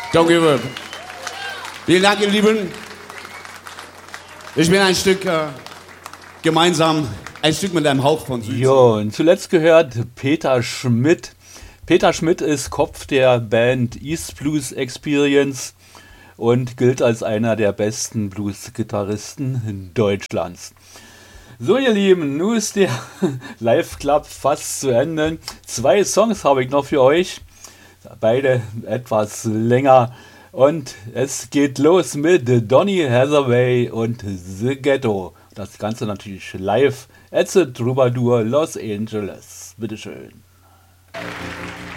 Don't give up. Vielen Dank, ihr Lieben. Ich bin ein Stück gemeinsam, ein Stück mit einem Hauch von Südsee. Jo, und zuletzt gehört Peter Schmidt. Peter Schmidt ist Kopf der Band East Blues Experience und gilt als einer der besten Blues-Gitarristen Deutschlands. So, ihr Lieben, nun ist der Live-Club fast zu Ende. 2 Songs habe ich noch für euch, beide etwas länger. Und es geht los mit Donny Hathaway und The Ghetto. Das Ganze natürlich live at the Troubadour Los Angeles. Bitteschön.